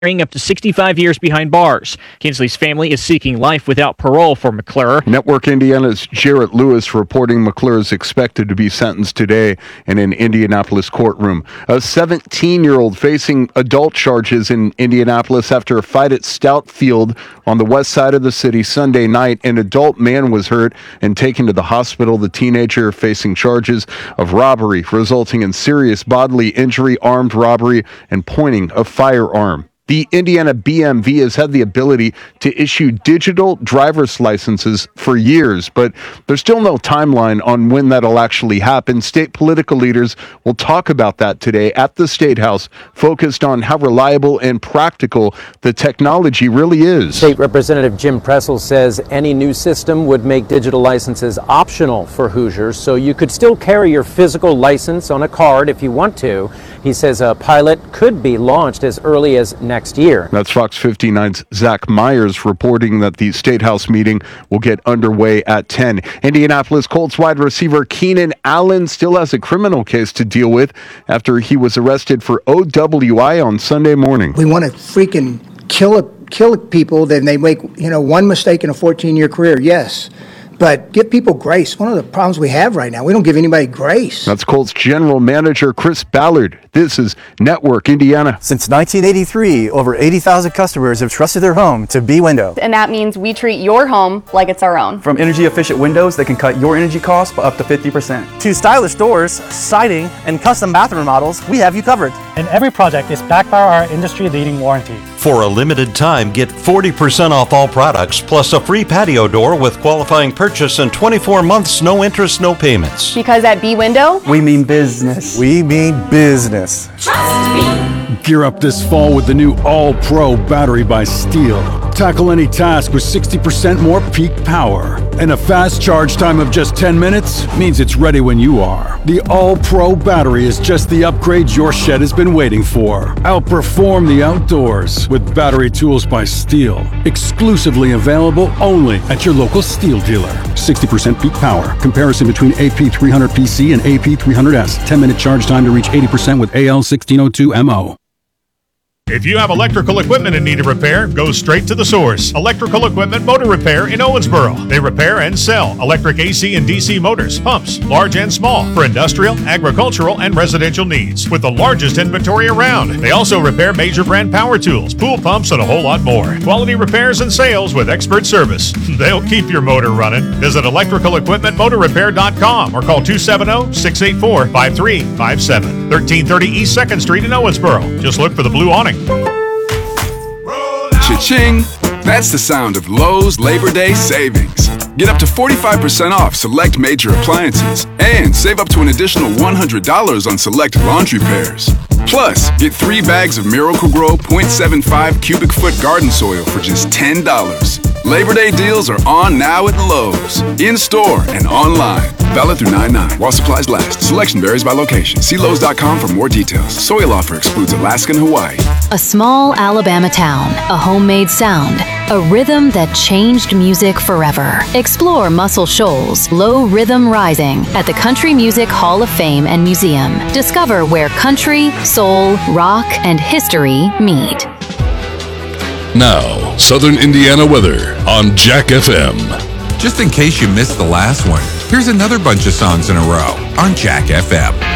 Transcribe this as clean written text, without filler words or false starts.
up to 65 years behind bars. Kinsley's family is seeking life without parole for McClure. Network Indiana's Jarrett Lewis reporting McClure is expected to be sentenced today in an Indianapolis courtroom. A 17-year-old facing adult charges in Indianapolis after a fight at Stout Field on the west side of the city Sunday night. An adult man was hurt and taken to the hospital. The teenager facing charges of robbery resulting in serious bodily injury, armed robbery, and pointing a firearm. The Indiana BMV has had the ability to issue digital driver's licenses for years, but there's still no timeline on when that'll actually happen. State political leaders will talk about that today at the State House, focused on how reliable and practical the technology really is. State Representative Jim Pressel says any new system would make digital licenses optional for Hoosiers, so you could still carry your physical license on a card if you want to. He says a pilot could be launched as early as next year. That's Fox 59's Zach Myers reporting that the State House meeting will get underway at 10. Indianapolis Colts wide receiver Keenan Allen still has a criminal case to deal with after he was arrested for OWI on Sunday morning. We want to freaking kill people, then they make one mistake in a 14-year career, yes. But give people grace. One of the problems we have right now, we don't give anybody grace. That's Colts General Manager Chris Ballard. This is Network Indiana. Since 1983, over 80,000 customers have trusted their home to B-Window. And that means we treat your home like it's our own. From energy-efficient windows that can cut your energy costs by up to 50%. To stylish doors, siding, and custom bathroom models, we have you covered. And every project is backed by our industry-leading warranty. For a limited time, get 40% off all products, plus a free patio door with qualifying purchase and 24 months, no interest, no payments. Because at B-Window, we mean business. We mean business. Trust me. Gear up this fall with the new All-Pro battery by Steel. Tackle any task with 60% more peak power. And a fast charge time of just 10 minutes means it's ready when you are. The All-Pro battery is just the upgrade your shed has been waiting for. Outperform the outdoors with battery tools by Steel. Exclusively available only at your local Steel dealer. 60% peak power. Comparison between AP300PC and AP300S. 10-minute charge time to reach 80% with AL1602MO. If you have electrical equipment in need of repair, go straight to the source. Electrical Equipment Motor Repair in Owensboro. They repair and sell electric AC and DC motors, pumps, large and small, for industrial, agricultural, and residential needs, with the largest inventory around. They also repair major brand power tools, pool pumps, and a whole lot more. Quality repairs and sales with expert service. They'll keep your motor running. Visit electricalequipmentmotorrepair.com or call 270-684-5357. 1330 East 2nd Street in Owensboro. Just look for the blue awning. Cha-ching! That's the sound of Lowe's Labor Day savings. Get up to 45% off select major appliances and save up to an additional $100 on select laundry pairs. Plus, get 3 bags of Miracle-Gro 0.75 cubic foot garden soil for just $10. Labor Day deals are on now at Lowe's, in-store and online. Valid through 9/9 while supplies last. Selection varies by location. See Lowe's.com for more details. Soil offer excludes Alaska and Hawaii. A small Alabama town, a homemade sound, a rhythm that changed music forever. Explore Muscle Shoals Low Rhythm Rising at the Country Music Hall of Fame and Museum. Discover where country, soul, rock, and history meet. Now, Southern Indiana weather on Jack FM. Just in case you missed the last one, here's another bunch of songs in a row on Jack FM.